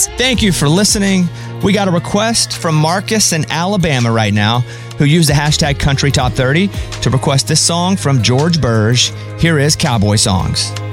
Songs. Thank you for listening. We got a request from Marcus in Alabama right now, who used the hashtag Country Top 30 to request this song from George Burge. Here is Cowboy Songs.